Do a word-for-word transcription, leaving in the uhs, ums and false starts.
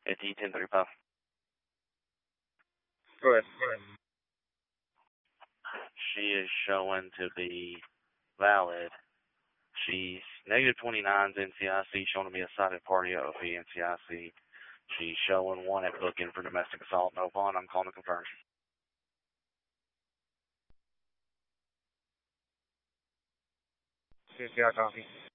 fifty, ten thirty-five. Go ahead. Go ahead. She is showing to be valid. She's negative twenty-nine's N C I C, showing to be a cited party at O P N C I C. She's showing one at booking for domestic assault. No bond. I'm calling to confirm. C C I copy.